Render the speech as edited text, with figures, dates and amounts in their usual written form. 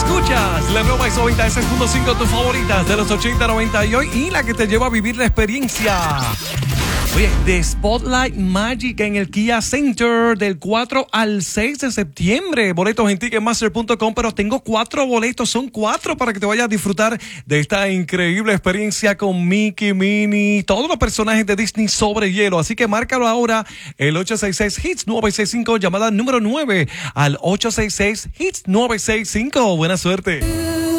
Escuchas la nueva ISO 96.5, tus favoritas de los 80, 90 y hoy, y la que te lleva a vivir la experiencia. Oye, de Spotlight Magic en el Kia Center del 4 al 6 de septiembre. Boletos en Ticketmaster.com, pero tengo 4 boletos, son 4 para que te vayas a disfrutar de esta increíble experiencia con Mickey, Minnie, todos los personajes de Disney sobre hielo. Así que márcalo ahora, el 866-HITS-965, llamada número 9 al 866-HITS-965. Buena suerte.